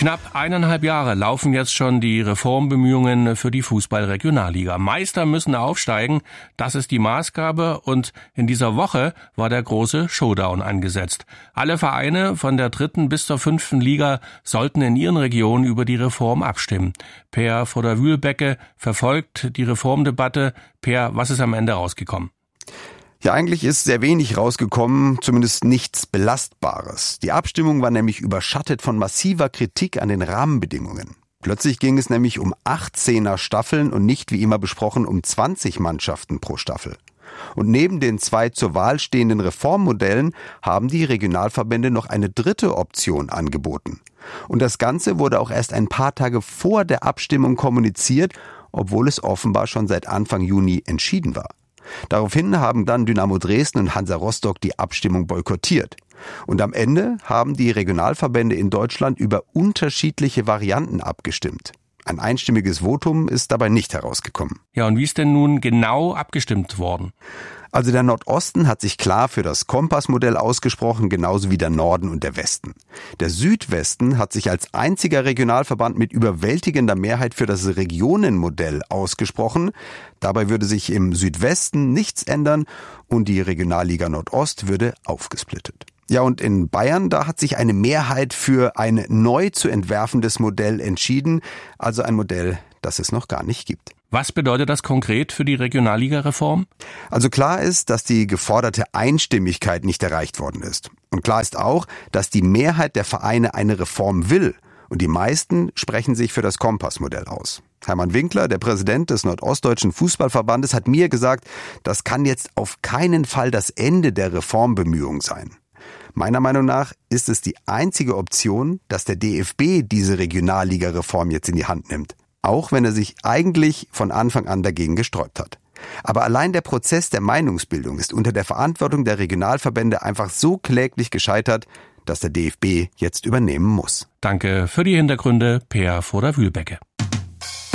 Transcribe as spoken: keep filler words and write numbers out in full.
Knapp eineinhalb Jahre laufen jetzt schon die Reformbemühungen für die Fußball-Regionalliga. Meister müssen aufsteigen, das ist die Maßgabe, und in dieser Woche war der große Showdown angesetzt. Alle Vereine von der dritten bis zur fünften Liga sollten in ihren Regionen über die Reform abstimmen. Per Voder-Wühlbecke verfolgt die Reformdebatte. Per, was ist am Ende rausgekommen? Ja, eigentlich ist sehr wenig rausgekommen, zumindest nichts Belastbares. Die Abstimmung war nämlich überschattet von massiver Kritik an den Rahmenbedingungen. Plötzlich ging es nämlich um achtzehner Staffeln und nicht, wie immer besprochen, um zwanzig Mannschaften pro Staffel. Und neben den zwei zur Wahl stehenden Reformmodellen haben die Regionalverbände noch eine dritte Option angeboten. Und das Ganze wurde auch erst ein paar Tage vor der Abstimmung kommuniziert, obwohl es offenbar schon seit Anfang Juni entschieden war. Daraufhin haben dann Dynamo Dresden und Hansa Rostock die Abstimmung boykottiert. Und am Ende haben die Regionalverbände in Deutschland über unterschiedliche Varianten abgestimmt. Ein einstimmiges Votum ist dabei nicht herausgekommen. Ja, und wie ist denn nun genau abgestimmt worden? Also der Nordosten hat sich klar für das Kompassmodell ausgesprochen, genauso wie der Norden und der Westen. Der Südwesten hat sich als einziger Regionalverband mit überwältigender Mehrheit für das Regionenmodell ausgesprochen. Dabei würde sich im Südwesten nichts ändern und die Regionalliga Nordost würde aufgesplittet. Ja, und in Bayern, da hat sich eine Mehrheit für ein neu zu entwerfendes Modell entschieden, also ein Modell, das es noch gar nicht gibt. Was bedeutet das konkret für die Regionalliga-Reform? Also klar ist, dass die geforderte Einstimmigkeit nicht erreicht worden ist. Und klar ist auch, dass die Mehrheit der Vereine eine Reform will. Und die meisten sprechen sich für das Kompassmodell aus. Hermann Winkler, der Präsident des Nordostdeutschen Fußballverbandes, hat mir gesagt, das kann jetzt auf keinen Fall das Ende der Reformbemühungen sein. Meiner Meinung nach ist es die einzige Option, dass der D F B diese Regionalliga-Reform jetzt in die Hand nimmt. Auch wenn er sich eigentlich von Anfang an dagegen gesträubt hat. Aber allein der Prozess der Meinungsbildung ist unter der Verantwortung der Regionalverbände einfach so kläglich gescheitert, dass der D F B jetzt übernehmen muss. Danke für die Hintergründe, Per Voder-Wühlbecke.